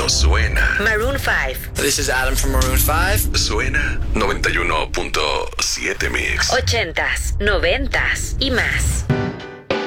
suena. Maroon 5. This is Adam from Maroon 5. Suena 91.7 Mix. 80s, 90s y más.